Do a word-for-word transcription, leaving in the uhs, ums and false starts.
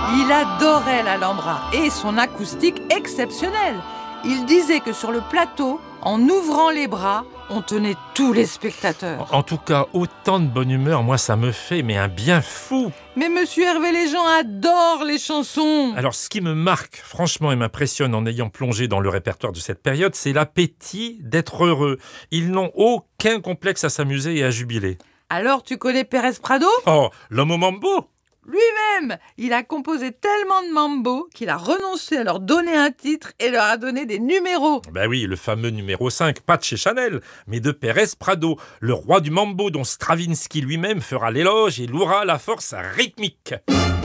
Il adorait l'Alhambra et son acoustique exceptionnelle. Il disait que sur le plateau, en ouvrant les bras, on tenait tous les spectateurs. En tout cas, autant de bonne humeur, moi ça me fait mais un bien fou. Mais monsieur Hervé, les gens adorent les chansons. Alors ce qui me marque, franchement, et m'impressionne en ayant plongé dans le répertoire de cette période, c'est l'appétit d'être heureux. Ils n'ont aucun complexe à s'amuser et à jubiler. Alors tu connais Pérez Prado ? Oh, l'homme au mambo! Lui-même, il a composé tellement de mambo qu'il a renoncé à leur donner un titre et leur a donné des numéros. Ben oui, le fameux numéro cinq, pas de chez Chanel, mais de Pérez Prado, le roi du mambo dont Stravinsky lui-même fera l'éloge et louera la force rythmique.